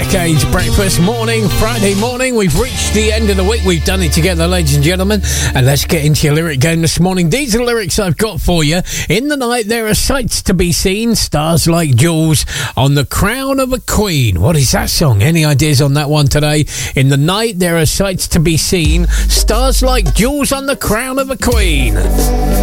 Cage Breakfast morning, Friday morning. We've reached the end of the week. We've done it together, ladies and gentlemen. And let's get into your lyric game this morning. These are the lyrics I've got for you. In the night, there are sights to be seen, stars like jewels on the crown of a queen. What is that song? Any ideas on that one today? In the night, there are sights to be seen, stars like jewels on the crown of a queen.